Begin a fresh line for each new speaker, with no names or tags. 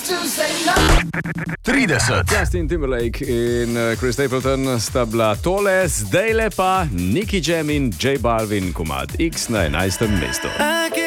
30.
Justin Timberlake in Chris Stapleton sta bila tole, zdaj lepa Nicky Jam in J Balvin komad X na 11. mestu.